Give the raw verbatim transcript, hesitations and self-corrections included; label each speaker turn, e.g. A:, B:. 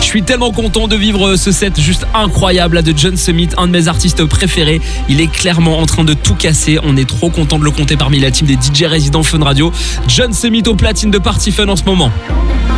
A: suis tellement content de vivre ce set juste incroyable là, de John Summit, un de mes artistes préférés. Il est clairement en train de tout casser. On est trop content de le compter parmi la team des D J résidents Fun Radio. John Summit au platine de Party Fun en ce moment.